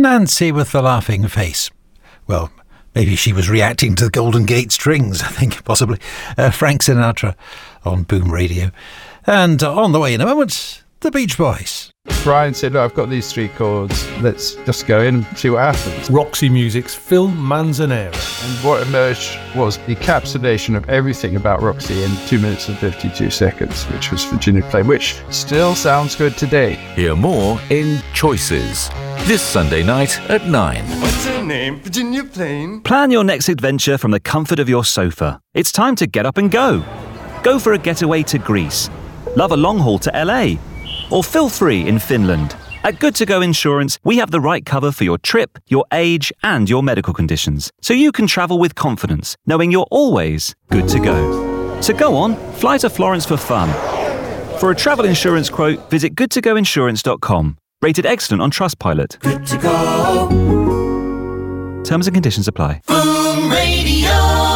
Nancy with the laughing face. Well, maybe she was reacting to the Golden Gate Strings, I think, possibly. Frank Sinatra on Boom Radio. And on the way in a moment, the Beach Boys. Brian said, "Look, I've got these 3 chords. Let's just go in and see what happens." Roxy Music's Phil Manzanera. And what emerged was the encapsulation of everything about Roxy in 2 minutes and 52 seconds, which was Virginia Plain, which still sounds good today. Hear more in Choices, this Sunday night at 9. What's her name? Virginia Plain? Plan your next adventure from the comfort of your sofa. It's time to get up and go. Go for a getaway to Greece. Love a long haul to LA. Or feel free in Finland. At Good To Go Insurance, we have the right cover for your trip, your age, and your medical conditions, so you can travel with confidence, knowing you're always good to go. So go on, fly to Florence for fun. For a travel insurance quote, visit goodtogoinsurance.com. Rated excellent on Trustpilot. Good to go. Terms and conditions apply. Boom Radio.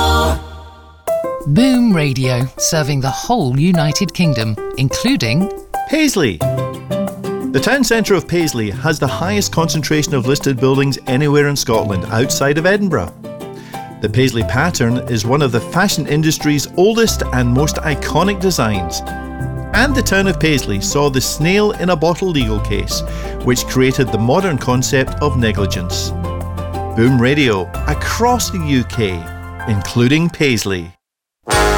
Boom Radio, serving the whole United Kingdom, including Paisley. The town centre of Paisley has the highest concentration of listed buildings anywhere in Scotland outside of Edinburgh. The Paisley pattern is one of the fashion industry's oldest and most iconic designs. And the town of Paisley saw the snail in a bottle legal case, which created the modern concept of negligence. Boom Radio, across the UK, including Paisley.